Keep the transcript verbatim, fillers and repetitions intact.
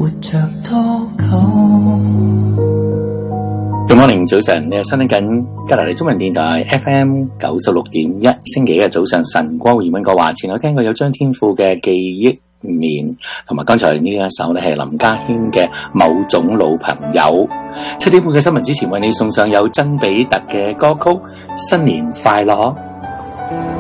活着多久。 Good morning，早晨，你係收聽緊加拿大中文電台 F M 九十六點一，星期一早上晨光回溫哥華。前我聽過有張天賦嘅記憶面，同埋剛才呢一首咧係林家謙嘅某種老朋友。七點半嘅新聞之前，為你送上有曾比特嘅歌曲《新年快樂》。